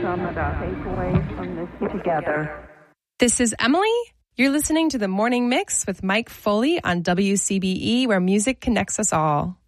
some of the takeaways from this together. This is Emily. You're listening to The Morning Mix with Mike Foley on WCBE, where music connects us all.